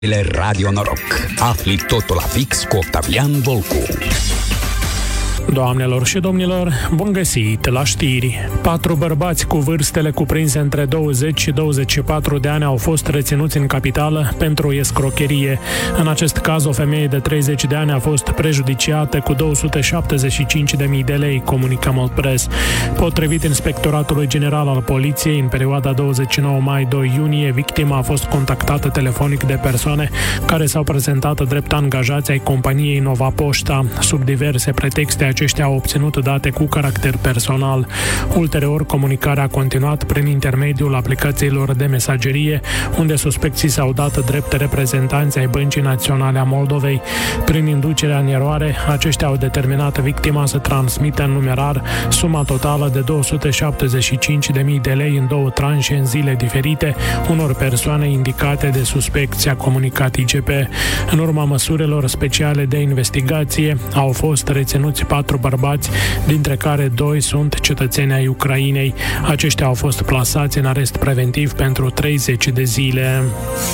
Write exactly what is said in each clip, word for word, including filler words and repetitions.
Radio Noroc. Afli totul la fix cu Octavian Volcu. Doamnelor și domnilor, bun găsit la știri. Patru bărbați cu vârstele cuprinse între douăzeci și douăzeci și patru de ani au fost reținuți în capitală pentru escrocherie. În acest caz, o femeie de treizeci de ani a fost prejudiciată cu două sute șaptezeci și cinci de mii de lei, comunică Moldpress. Potrivit Inspectoratului General al Poliției, în perioada douăzeci și nouă mai - doi iunie, victima a fost contactată telefonic de persoane care s-au prezentat drept angajați ai companiei Nova Poșta. Sub diverse pretexte, aceștia au obținut date cu caracter personal. Ulterior, comunicarea a continuat prin intermediul aplicațiilor de mesagerie, unde suspecții s-au dat drept reprezentanți ai Băncii Naționale a Moldovei. Prin inducerea în eroare, aceștia au determinat victima să transmită în numerar suma totală de două sute șaptezeci și cinci de mii de lei în două tranșe în zile diferite unor persoane indicate de suspecți, a comunicat I G P. În urma măsurilor speciale de investigație, au fost reținuți patru bărbați, dintre care doi sunt cetățeni ai Ucrainei. Aceștia au fost plasați în arest preventiv pentru treizeci de zile.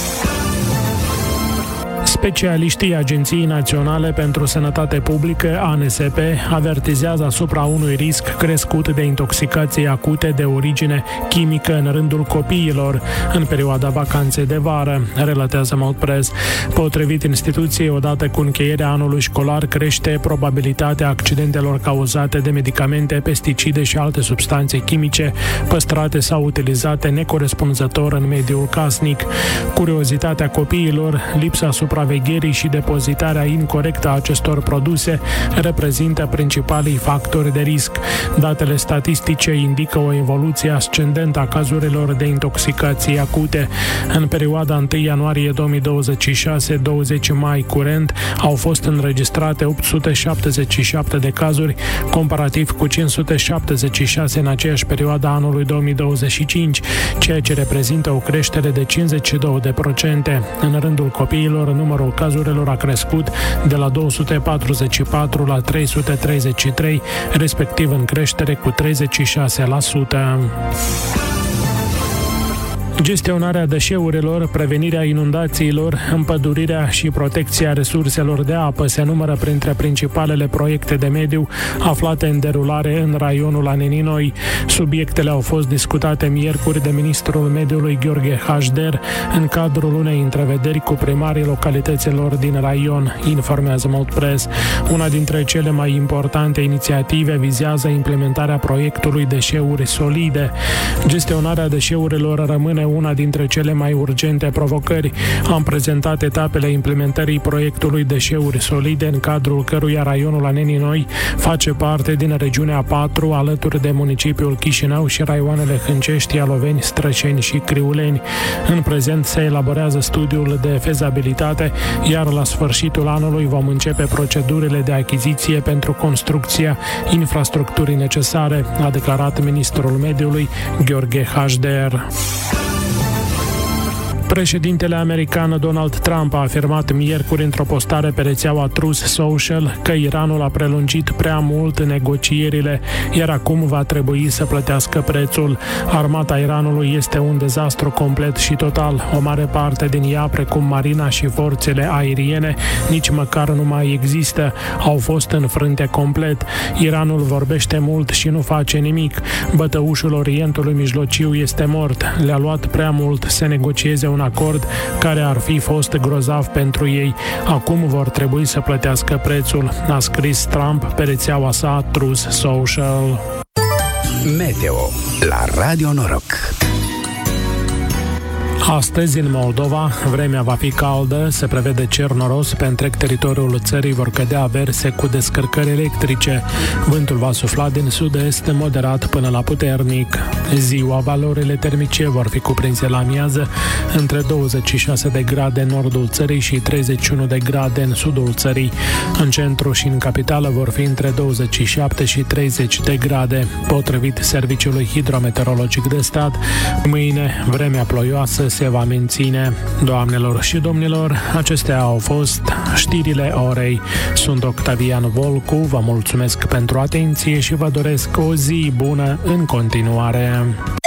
Specialiștii Agenției Naționale pentru Sănătate Publică, A N S P, avertizează asupra unui risc crescut de intoxicații acute de origine chimică în rândul copiilor în perioada vacanței de vară, relatează Moldpress. Potrivit instituției, odată cu încheierea anului școlar, crește probabilitatea accidentelor cauzate de medicamente, pesticide și alte substanțe chimice păstrate sau utilizate necorespunzător în mediul casnic. Curiozitatea copiilor, lipsa supravegherii și depozitarea incorectă a acestor produse reprezintă principalii factori de risc. Datele statistice indică o evoluție ascendentă a cazurilor de intoxicații acute. În perioada întâi ianuarie două mii douăzeci și șase - douăzeci mai curent au fost înregistrate opt sute șaptezeci și șapte de cazuri, comparativ cu cinci sute șaptezeci și șase în aceeași perioadă a anului două mii douăzeci și cinci, ceea ce reprezintă o creștere de cincizeci și doi la sută. În rândul copiilor, numărul cazurilor a crescut de la două sute patruzeci și patru la trei sute treizeci și trei, respectiv în creștere cu treizeci și șase la sută. Gestionarea deșeurilor, prevenirea inundațiilor, împădurirea și protecția resurselor de apă se numără printre principalele proiecte de mediu aflate în derulare în raionul Aneninoi. Subiectele au fost discutate miercuri de ministrul mediului Gheorghe Hașder în cadrul unei întrevederi cu primarii localităților din raion, informează Moldpress. Una dintre cele mai importante inițiative vizează implementarea proiectului deșeuri solide. Gestionarea deșeurilor rămâne una dintre cele mai urgente provocări. Am prezentat etapele implementării proiectului deșeuri solide, în cadrul căruia raionul Aneninoi face parte din regiunea patru, alături de municipiul Chișinău și raioanele Hâncești, Ialoveni, Străceni și Criuleni. În prezent se elaborează studiul de fezabilitate, iar la sfârșitul anului vom începe procedurile de achiziție pentru construcția infrastructurii necesare, a declarat ministrul mediului Gheorghe Hașder. Președintele american Donald Trump a afirmat miercuri într-o postare pe rețeaua Truth Social că Iranul a prelungit prea mult negocierile, iar acum va trebui să plătească prețul. Armata Iranului este un dezastru complet și total. O mare parte din ea, precum marina și forțele aeriene, nici măcar nu mai există. Au fost înfrânte complet. Iranul vorbește mult și nu face nimic. Bătăușul Orientului Mijlociu este mort. Le-a luat prea mult să negocieze un acord care ar fi fost grozav pentru ei. Acum vor trebui să plătească prețul, a scris Trump pe rețeaua sa Truth Social. Meteo la Radio Noroc. Astăzi, în Moldova, vremea va fi caldă, se prevede cer noros, pe întreg teritoriul țării vor cădea averse cu descărcări electrice. Vântul va sufla din sud-est, moderat până la puternic. Ziua, valorile termice vor fi cuprinse la amiază între douăzeci și șase de grade în nordul țării și treizeci și unu de grade în sudul țării. În centru și în capitală vor fi între douăzeci și șapte și treizeci de grade. Potrivit Serviciului Hidrometeorologic de Stat, mâine vremea ploioasă se va menține. Doamnelor și domnilor, acestea au fost știrile orei. Sunt Octavian Volcu, vă mulțumesc pentru atenție și vă doresc o zi bună în continuare.